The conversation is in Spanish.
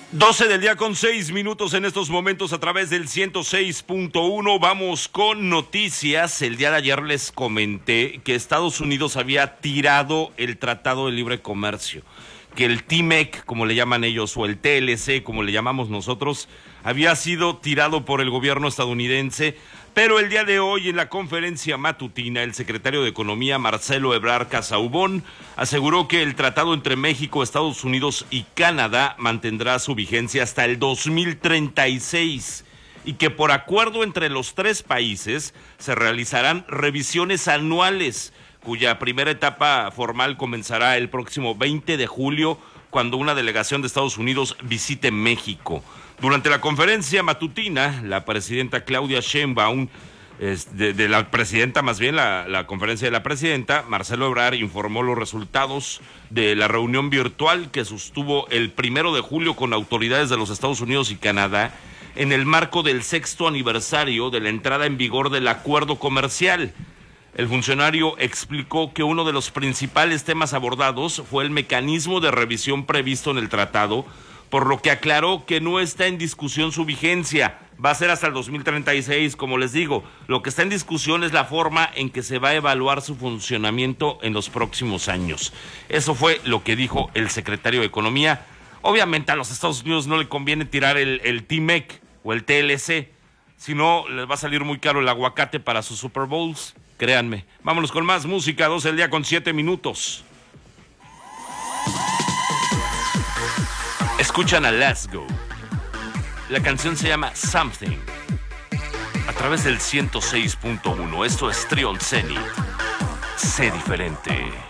12 del día con 6 minutos en estos momentos a través del 106.1. Vamos con noticias. El día de ayer les comenté que Estados Unidos había tirado el Tratado de Libre Comercio, que el TMEC, como le llaman ellos, o el TLC, como le llamamos nosotros, había sido tirado por el gobierno estadounidense. Pero el día de hoy, en la conferencia matutina, el secretario de Economía, Marcelo Ebrard Casaubon, aseguró que el tratado entre México, Estados Unidos y Canadá mantendrá su vigencia hasta el 2036 y que por acuerdo entre los tres países se realizarán revisiones anuales, cuya primera etapa formal comenzará el próximo 20 de julio, cuando una delegación de Estados Unidos visite México. Durante la conferencia matutina, la presidenta Claudia Sheinbaum, la conferencia de la presidenta, Marcelo Ebrard informó los resultados de la reunión virtual que sostuvo el 1 de julio con autoridades de los Estados Unidos y Canadá en el marco del 6º aniversario de la entrada en vigor del acuerdo comercial. El funcionario explicó que uno de los principales temas abordados fue el mecanismo de revisión previsto en el tratado, por lo que aclaró que no está en discusión su vigencia. Va a ser hasta el 2036, como les digo. Lo que está en discusión es la forma en que se va a evaluar su funcionamiento en los próximos años. Eso fue lo que dijo el secretario de Economía. Obviamente a los Estados Unidos no le conviene tirar el TMEC o el TLC, si no les va a salir muy caro el aguacate para sus Super Bowls, créanme. Vámonos con más música, 12 del día con 7 minutos. Escuchan a Let's Go. La canción se llama Something. A través del 106.1. Esto es Trion Zenith. Sé diferente.